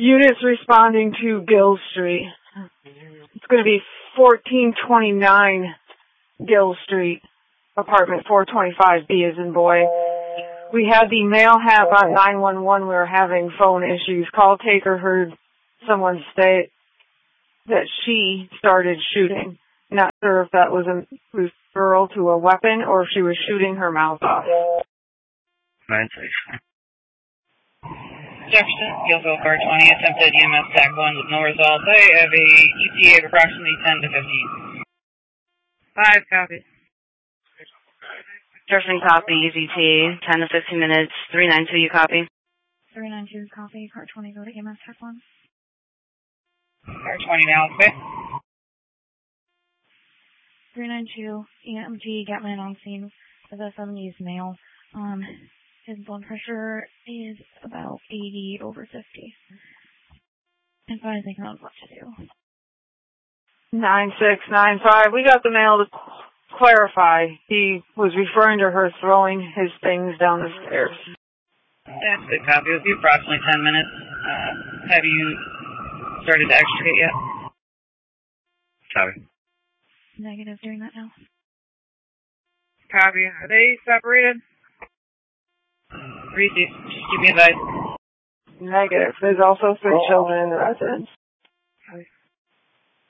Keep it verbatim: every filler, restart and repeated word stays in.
Units responding to Gill Street. It's going to be fourteen twenty-nine Gill Street, apartment four twenty-five B as in boy. We had the male have on nine one one. We were having phone issues. Call taker heard someone state that she started shooting. Not sure if that was a referral to a weapon or if she was shooting her mouth off. nine six. Jefferson, Gillsville, four twenty, attempted E M S tag one with no result. I have a E T A of approximately ten to fifteen. Five copies. Jefferson copy, E Z T, ten to fifteen minutes, three nine two, you copy? three nine two, copy, car twenty, go to E M S tag one. Car twenty now, okay? three nine two, E M T, Gatman on scene with a seventies male. Um, his blood pressure is about eighty over fifty. Advising on what to do. nine six nine five. We got the male to clarify. He was referring to her throwing his things down the stairs. That's a good copy. It'll be approximately ten minutes. Uh, have you started to extricate yet? Copy. Negative, doing that now. Copy. Are they separated? Reese, just keep me advised. Negative. There's also three children in the residence.